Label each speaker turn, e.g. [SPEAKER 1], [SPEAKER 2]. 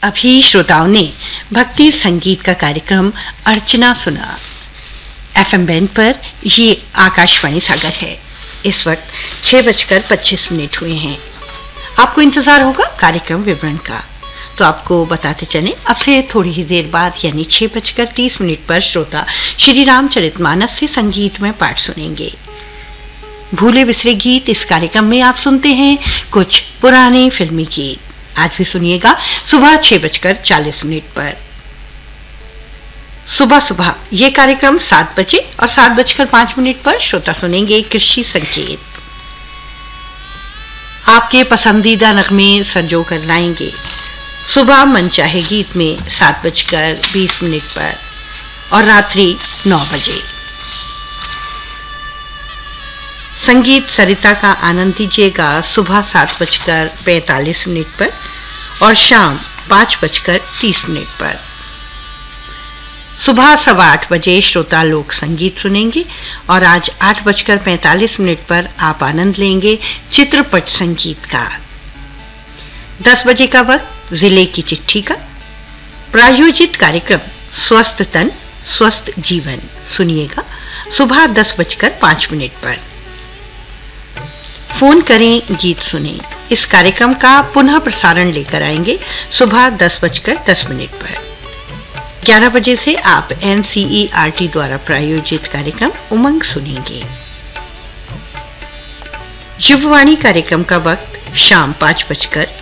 [SPEAKER 1] अभी श्रोताओं ने भक्ति संगीत का कार्यक्रम अर्चना सुना। एफएम बैंड पर ये आकाशवाणी सागर है। इस वक्त 6:25 हुए हैं। आपको इंतजार होगा कार्यक्रम विवरण का, तो आपको बताते चलें अब से थोड़ी ही देर बाद यानी 6:30 पर श्रोता श्री रामचरितमानस से संगीतमय पाठ सुनेंगे। भूले बिसरे गीत इस कार्यक्रम में आप सुनते हैं कुछ पुराने फिल्मी गीत। आज भी सुनिएगा सुबह 6:40 पर। सुबह ये कार्यक्रम 7 बजे और 7:05 पर श्रोता सुनेंगे कृषि संकेत। आपके पसंदीदा नगमे संजो कर लाएंगे सुबह मन चाहे गीत में 7:20 पर और रात्रि 9 बजे। संगीत सरिता का आनंद लीजिएगा सुबह 7:45 पर और शाम 5:30 पर। सुबह 8:15 बजे श्रोता लोक संगीत सुनेंगे और आज 8:45 पर आप आनंद लेंगे चित्रपट संगीत का। 10 बजे का वक्त जिले की चिट्ठी का प्रायोजित कार्यक्रम स्वस्थ तन स्वस्थ जीवन सुनिएगा सुबह 10:05 पर। फोन करें गीत सुने इस कार्यक्रम का पुनः प्रसारण लेकर आएंगे सुबह 10:10 पर। 11 बजे से आप NCERT द्वारा प्रायोजित कार्यक्रम उमंग सुनेंगे। युववाणी कार्यक्रम का वक्त शाम 5:10